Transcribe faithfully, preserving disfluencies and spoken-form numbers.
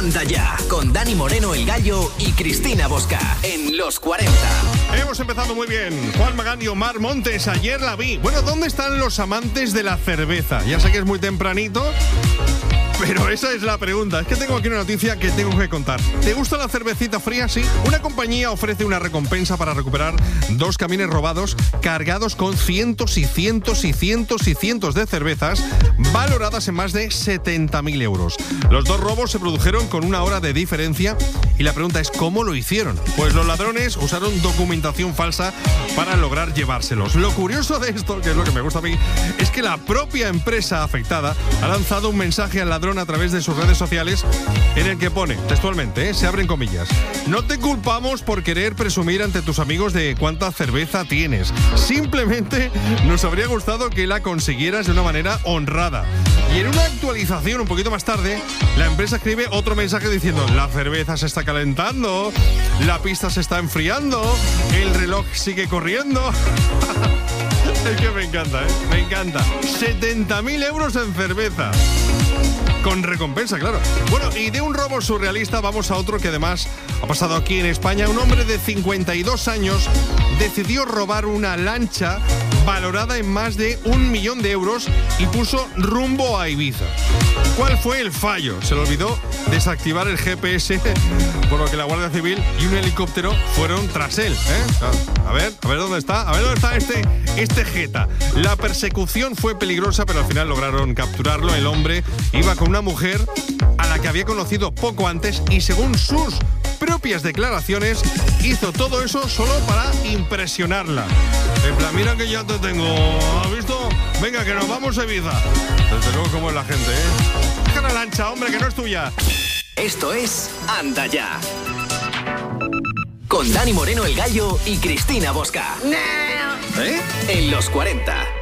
Anda Ya, con Dani Moreno el Gallo y Cristina Bosca, en Los cuarenta. Hemos empezado muy bien. Juan Magán y Omar Montes, ayer la vi. Bueno, ¿dónde están los amantes de la cerveza? Ya sé que es muy tempranito, pero esa es la pregunta. Es que tengo aquí una noticia que tengo que contar. ¿Te gusta la cervecita fría? Sí. Una compañía ofrece una recompensa para recuperar dos camiones robados cargados con cientos y cientos y cientos y cientos de cervezas valoradas en más de setenta mil euros. Los dos robos se produjeron con una hora de diferencia y la pregunta es ¿cómo lo hicieron? Pues los ladrones usaron documentación falsa para lograr llevárselos. Lo curioso de esto, que es lo que me gusta a mí, es que la propia empresa afectada ha lanzado un mensaje al ladrón a través de sus redes sociales en el que pone, textualmente, ¿eh? Se abren comillas: no te culpamos por querer presumir ante tus amigos de cuánta cerveza tienes. Simplemente nos habría gustado que la consiguieras de una manera honrada. Y en una actualización un poquito más tarde, la empresa escribe otro mensaje diciendo: la cerveza se está calentando, la pista se está enfriando, el reloj sigue corriendo. Es que me encanta, ¿eh? Me encanta. setenta mil euros en cerveza. Con recompensa, claro. Bueno, y de un robo surrealista vamos a otro que además ha pasado aquí en España. Un hombre de cincuenta y dos años decidió robar una lancha valorada en más de un millón de euros y puso rumbo a Ibiza. ¿Cuál fue el fallo? Se le olvidó desactivar el G P S, por lo que la Guardia Civil y un helicóptero fueron tras él, ¿eh? A ver, a ver dónde está, a ver dónde está este, este jeta. La persecución fue peligrosa, pero al final lograron capturarlo. El hombre iba con una mujer a la que había conocido poco antes y, según sus propias declaraciones, hizo todo eso solo para impresionarla. En plan, mira que ya te tengo, ¿has visto? Venga, que nos vamos a Ibiza. Desde luego, como es la gente, ¿eh? Deja la lancha, hombre, que no es tuya. Esto es Anda Ya, con Dani Moreno el Gallo y Cristina Bosca. ¿Eh? En Los cuarenta.